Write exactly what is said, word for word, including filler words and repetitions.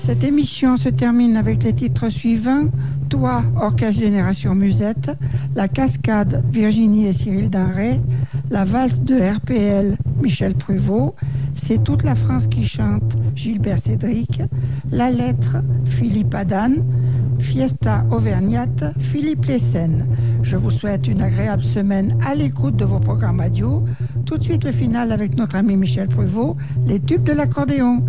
Cette émission se termine avec les titres suivants. Toi, Orchestre Génération Musette, La Cascade, Virginie et Cyril Denrey, La Valse de R P L, Michel Pruvot, C'est toute la France qui chante, Gilbert Cédric, La Lettre, Philippe Adan, Fiesta Auvergnate, Philippe Lessen. Je vous souhaite une agréable semaine à l'écoute de vos programmes radio. Tout de suite le final avec notre ami Michel Pruvot, les tubes de l'accordéon.